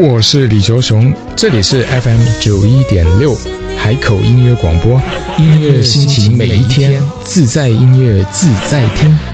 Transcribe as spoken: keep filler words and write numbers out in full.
我是李球雄，这里是 F M 九一点六海口音乐广播，音乐心情每一天，自在音乐自在听。